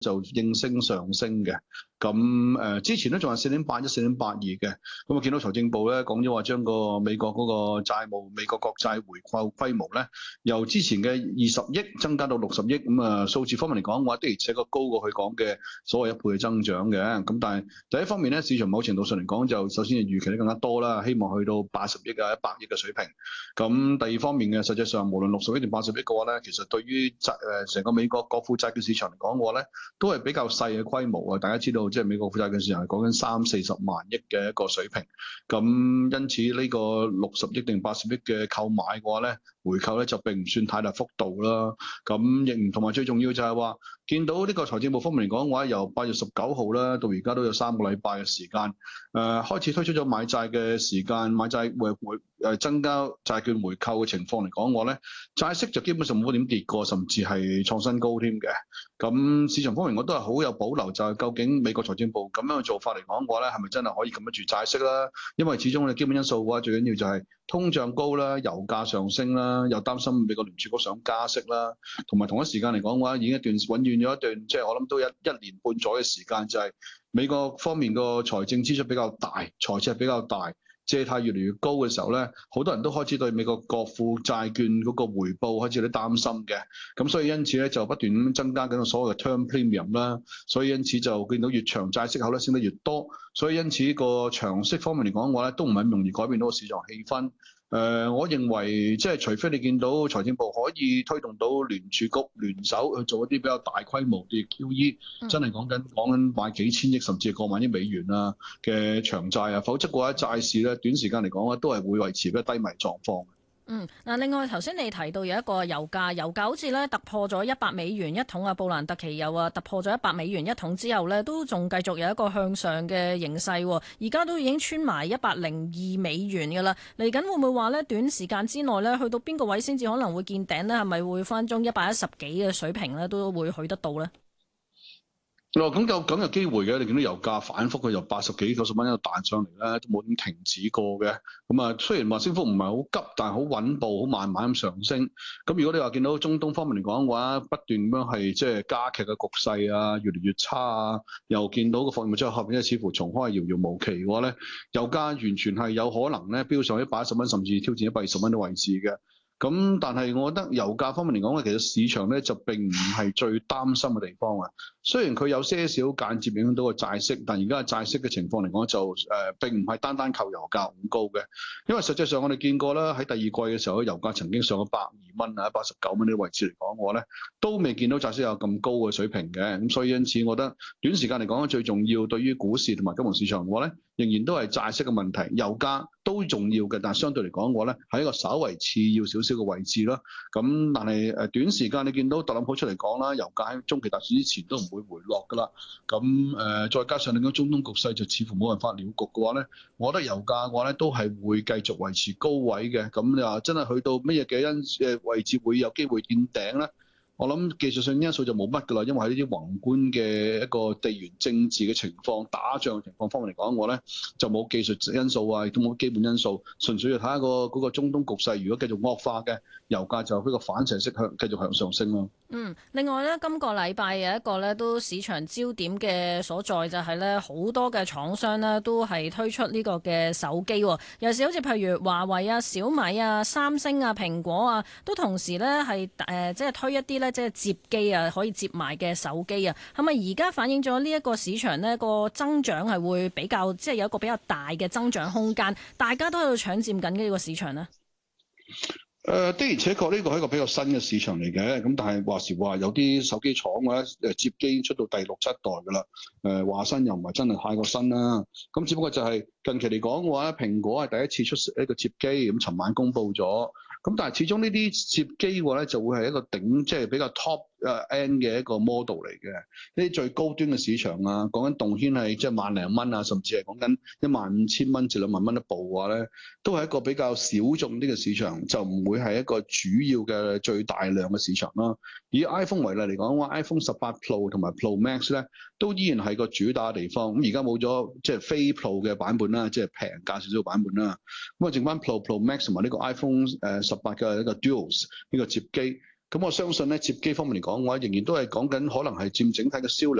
就應聲上升嘅。咁之前咧仲係4.81、4.82嘅，咁我見到財政部咧講咗話將個美國嗰個債務、美國國債回購規模咧，由之前嘅20億增加到60億，咁數字方面嚟講，我的而且確高過佢講嘅所謂1倍嘅增長嘅。咁但係第一方面咧，市場某程度上嚟講就首先係預期得更加多啦，希望去到80億啊、100億嘅水平。咁第二方面嘅實際上無論60億定80億嘅話咧，其實對於成個美國國庫債券市場嚟講嘅話咧，都係比較細嘅規模啊。大家知道即係美國負債券市場係講緊30-40萬億嘅一個水平，咁因此呢個60億定80億嘅購買嘅話咧，回購咧就並唔算太大幅度啦。咁亦唔同埋最重要就係話，見到呢個財政部方面嚟講嘅話，由8月19號啦到而家都有3個禮拜嘅時間，開始推出咗買債嘅時間，買債增加債券回購嘅情況嚟講，我咧債息就基本上冇點跌過，甚至係創新高添嘅。咁市場方面我都係好有保留，就係究竟美國財政部咁樣嘅做法嚟講嘅話咧，係咪真係可以撳得住債息啦？因為始終你基本因素嘅話，最緊要就係通脹高啦、油價上升啦，又擔心美國聯儲局想加息啦，同埋同一時間嚟講嘅話，已經穩遠咗一段，即係我諗都一年半載嘅時間，就係美國方面個財政支出比較大，財赤比較大。借貸越嚟越高嘅時候咧，好多人都開始對美國國庫債券嗰個回報開始有啲擔心嘅，咁所以因此咧就不斷咁增加緊個所謂嘅 term premium 啦，所以因此就見到越長債息口咧升得越多，所以因此個長息方面嚟講嘅話咧，都唔係咁容易改變到個市場氣氛。我認為即係除非你見到財政部可以推動到聯儲局聯手去做一啲比較大規模嘅 QE，真係講緊買幾千億甚至係過萬億美元啊嘅長債啊，否則嘅話債市咧短時間嚟講咧都係會維持一個低迷狀況。 另外頭先你提到有一個油價好似咧突破咗$100一桶啊，布蘭特期油啊突破咗$100一桶之後咧，都仲繼續有一個向上嘅形勢，而家都已經穿埋$102㗎啦。嚟緊會唔會話咧短時間之內咧去到邊個位先至可能會見頂呢？係咪會翻中110幾嘅水平咧都會去得到咧？ 咁有機會嘅，你見到油價反覆佢由80幾90蚊一路彈上嚟咧，都冇點停止過嘅。雖然話升幅唔係好急，但係好穩步，好慢慢咁上升。咁如果你話見到中東方面嚟講嘅話，不斷咁樣係即係加劇嘅局勢啊，越嚟越差啊，又見到個貨幣之後後邊似乎重開遙遙無期嘅話咧，油價完全係有可能咧飆上110蚊，甚至挑戰120蚊嘅位置嘅。咁但係我覺得油價方面嚟講咧，其實市場咧就並唔係最擔心嘅地方啊。雖然佢有些少間接影響到個債息，但而家嘅債息嘅情況嚟講就並唔係單單靠油價咁高嘅。因為實際上我哋見過啦，喺第二季嘅時候，油價曾經上咗102蚊啊、119蚊呢啲位置嚟講，我咧都未見到債息有咁高嘅水平嘅。咁所以因此，我覺得短時間嚟講最重要對於股市同埋金融市場嘅話咧，仍然都係債息嘅問題，油價都重要嘅，但係相對嚟講我咧喺一個稍為次要少少嘅位置啦。咁但係短時間你見到特朗普出嚟講啦，油價喺中期大選之前都唔會回落㗎啦。咁再加上你講中東局勢就似乎冇辦法了局嘅話咧，我覺得油價嘅話咧都係會繼續維持高位嘅。咁你話真係去到乜嘢嘅位置會有機會見頂咧？我諗技術上因素就冇乜㗎啦，因為喺呢啲宏觀嘅一個地緣政治嘅情況、打仗嘅情況方面嚟講，我咧就冇技術因素啊，亦都冇基本因素，純粹要睇下嗰個中東局勢，如果繼續惡化嘅，油價就呢個反射式繼續向上升咯。 另外咧，今個禮拜有一個咧都市場焦點嘅所在就係咧好多嘅廠商咧都係推出呢個嘅手機，尤其是好似譬如華為啊、小米啊、三星啊、蘋果啊，都同時咧係即係推一啲咧即係摺機啊，可以摺埋嘅手機啊，係咪而家反映咗呢一個市場呢個增長係會比較即係有一個比較大嘅增長空間，大家都喺度搶佔緊呢個市場呢？ 的而且確呢個係一個比較新嘅市場嚟嘅，咁但係話時話有啲手機廠咧摺機已經出到第6、7代㗎啦，話新又唔係真係太過新啦，咁只不過就係近期嚟講嘅話，蘋果係第一次出一個摺機，咁尋晚公佈咗，咁但係始終呢啲摺機嘅話咧就會係一個即係比較 top end 嘅一個 model 嚟嘅，呢啲最高端嘅市場啊，講緊動輒係即係萬零蚊啊，甚至係講緊15000蚊至2萬蚊一部嘅話咧，都係一個比較小眾啲嘅市場，就唔會係一個主要嘅最大量嘅市場啦。以 iPhone 為例嚟講嘅話 ，iPhone 18 Pro 同埋 Pro Max 咧，都依然係個主打嘅地方。咁而家冇咗即係非 Pro 嘅版本啦，即係平價少少嘅版本啦。咁啊，剩翻 Pro Max 同埋呢個 iPhone 18嘅一個 Duos 呢個摺機。 咁我相信咧，摺機方面嚟講，我仍然都係講緊可能係佔整體嘅銷量